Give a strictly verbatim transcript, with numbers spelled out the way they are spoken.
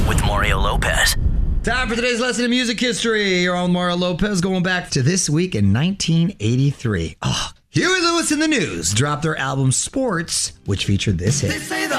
with Mario Lopez. Time for today's lesson in music history. You're on Mario Lopez, going back to this week in nineteen eighty-three. Oh, Huey Lewis and the News dropped their album Sports, which featured this hit.